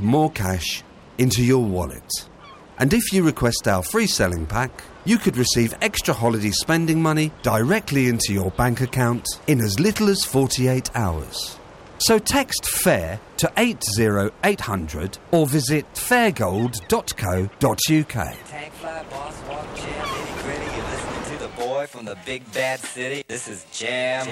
more cash into your wallet. And if you request our free selling pack, you could receive extra holiday spending money directly into your bank account in as little as 48 hours. So text FAIR to 80800 or visit fairgold.co.uk. Tank fly, boss walk, jam, nitty gritty. You're listening to the boy from the big bad city. This is Jam